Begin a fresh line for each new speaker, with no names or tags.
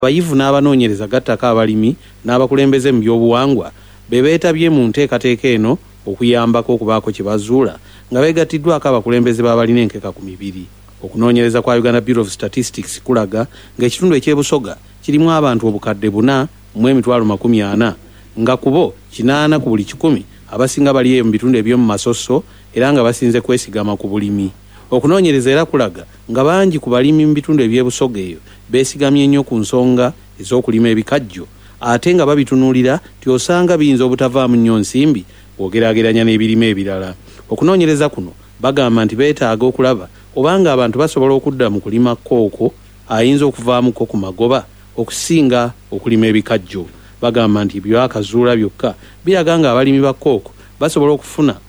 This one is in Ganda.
abayivu n'abanoonyereza gattako abalimi n'abakulembeze mu byobuwangwa be beetabye mu nteekateeka eno okuyambako okubaako kye bazuula nga beegattiddwako abakulembeze b'abalina enkeka ku mibiri. Okunoonyereza kwa Uganda Bureau of Statistics kulaga ng'ekitundu eky'ebusoga kirimu abantu obukadde 4,40,000 nga kubo 80 ku buli 100 abasinga bali eyo mu bitundu eby'omu masoso era nga basinze kwesigama ku bulimi. Okunoonyereza era kulaga nga bangi ku balimi mu bitundu eby'ebusoga eyo beesigamye nnyo ku nsonga ez'okulima ebikajjo ate nga babitunuulira nti osanga biyinza obutavaamu nnyo nsimbi bw'ogeraageranya n'ebirime ebirala. Okunoonyereza kuno bagamba nti beetaaga okulaba obanga abantu basobola okudda mu kulima kooko ayinza okuvaamuko ku magoba okusinga okulima ebikajjo. Bagamba nti byakazuula byokka biraga nga abalimi ba kooko basobola okufuna